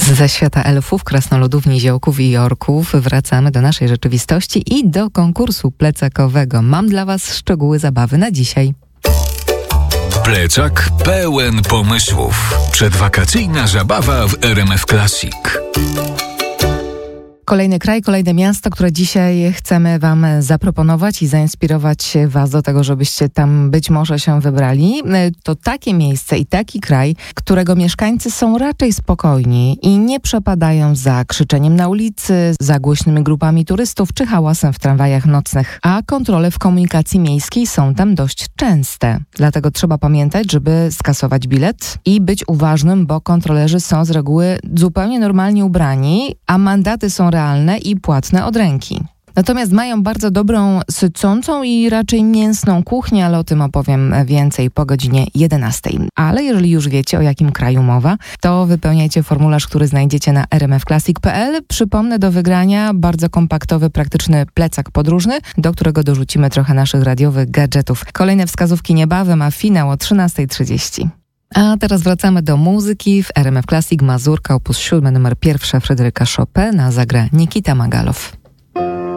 Ze świata elfów, krasnoludów, niziołków i orków wracamy do naszej rzeczywistości i do konkursu plecakowego. Mam dla Was szczegóły zabawy na dzisiaj. Plecak pełen pomysłów. Przedwakacyjna zabawa w RMF Classic. Kolejny kraj, kolejne miasto, które dzisiaj chcemy Wam zaproponować i zainspirować Was do tego, żebyście tam być może się wybrali. To takie miejsce i taki kraj, którego mieszkańcy są raczej spokojni i nie przepadają za krzyczeniem na ulicy, za głośnymi grupami turystów czy hałasem w tramwajach nocnych, a kontrole w komunikacji miejskiej są tam dość częste. Dlatego trzeba pamiętać, żeby skasować bilet i być uważnym, bo kontrolerzy są z reguły zupełnie normalnie ubrani, a mandaty są realne i płatne od ręki. Natomiast mają bardzo dobrą, sycącą i raczej mięsną kuchnię, ale o tym opowiem więcej po godzinie 11. Ale jeżeli już wiecie, o jakim kraju mowa, to wypełniajcie formularz, który znajdziecie na rmfclassic.pl. Przypomnę, do wygrania bardzo kompaktowy, praktyczny plecak podróżny, do którego dorzucimy trochę naszych radiowych gadżetów. Kolejne wskazówki niebawem, a finał o 13:30. A teraz wracamy do muzyki. W RMF Classic Mazurka op. 7 numer 1 Fryderyka Chopina zagra Nikita Magalow.